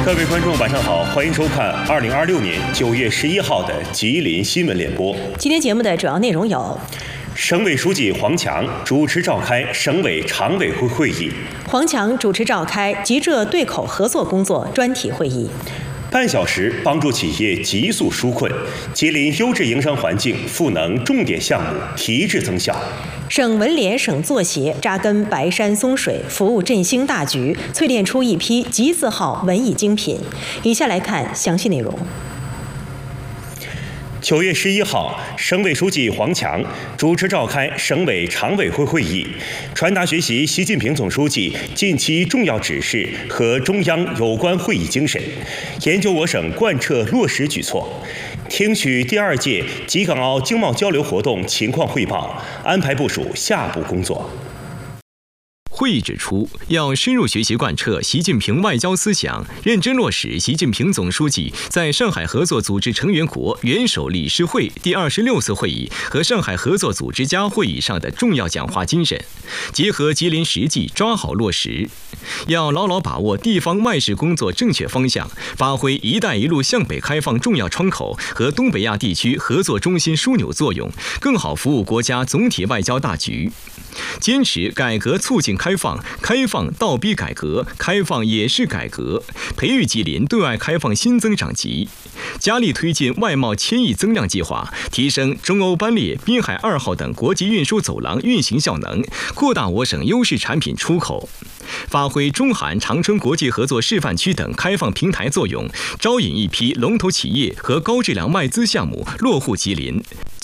各位观众，晚上好，欢迎收看2026年9月11号的吉林新闻联播。 今天节目的主要内容有： 省委书记黄强主持召开省委常委会会议， 黄强主持召开吉浙对口合作工作专题会议。 半小时帮助企业急速纾困，吉林优质营商环境赋能重点项目提质增效。 省文联省作协扎根白山松水，服务振兴大局，淬炼出一批集字号文艺精品。以下来看详细内容。 9月11号，省委书记黄强主持召开省委常委会会议，传达学习习近平总书记近期重要指示和中央有关会议精神，研究我省贯彻落实举措，听取第2届吉港澳经贸交流活动情况汇报，安排部署下步工作。 会议指出，要深入学习贯彻习近平外交思想，认真落实习近平总书记在上海合作组织成员国元首理事会第26次会议和上海合作组织家会议上的重要讲话精神，结合吉林实际抓好落实。要牢牢把握地方外事工作正确方向，发挥“一带一路”向北开放重要窗口和东北亚地区合作中心枢纽作用，更好服务国家总体外交大局。坚持改革促进开放，开放倒逼改革，开放也是改革，培育吉林对外开放新增长极，加力推进外贸1000亿增量计划，提升中欧班列、滨海2号等国际运输走廊运行效能，扩大我省优势产品出口，发挥中韩长春国际合作示范区等开放平台作用，招引一批龙头企业和高质量外资项目落户吉林。